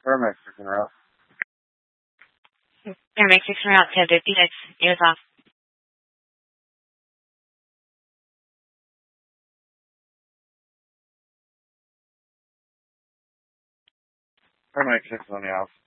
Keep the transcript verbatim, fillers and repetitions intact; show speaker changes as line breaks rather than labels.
Paramedic six en route.
Paramedic six en route to fifty-six. Ears off.
Paramedic six on the house.